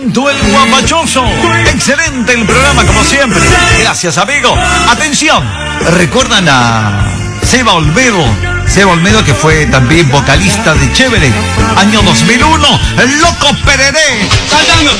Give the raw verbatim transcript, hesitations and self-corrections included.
El guapachoso. Excelente el programa, como siempre. Gracias, amigo. Atención. ¿Recuerdan a Seba Olmedo? Seba Olmedo, que fue también vocalista de Chévere. Año dos mil uno. El Loco Pereré. Cantando.